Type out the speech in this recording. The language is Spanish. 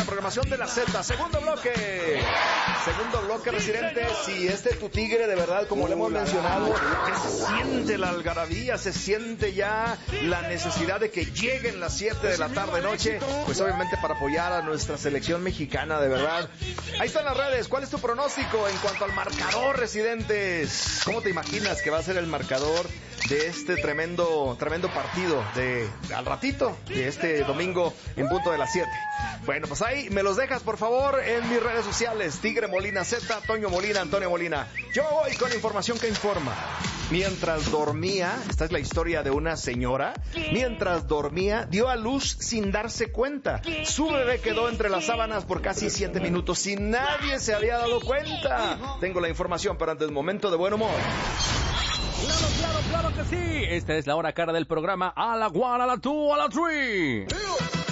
la programación de la Z. Segundo bloque, Residente. Si tu tigre, de verdad, como le hemos mencionado, que se siente la algarabía, se siente ya la necesidad de que lleguen las 7 de la tarde noche, pues obviamente para apoyar a nuestra selección mexicana, de verdad. Ahí están las redes. ¿Cuál es tu pronóstico en cuanto al marcador, Residentes? ¿Cómo te imaginas que va a ser el marcador de este tremendo partido al ratito, de este domingo en punto de las 7? Bueno, pues ahí me los dejas, por favor, en mis redes sociales. Tigre Molina Z, Toño Molina, Antonio Molina. Yo voy con información que informa. Mientras dormía, esta es la historia de una señora, mientras dormía, dio a luz sin darse cuenta. Su bebé quedó entre las sábanas por casi 7 minutos y nadie se había dado cuenta. Tengo la información, pero antes, momento de buen humor. Claro que sí. Esta es la hora cara del programa. A la one, a la two, a la three.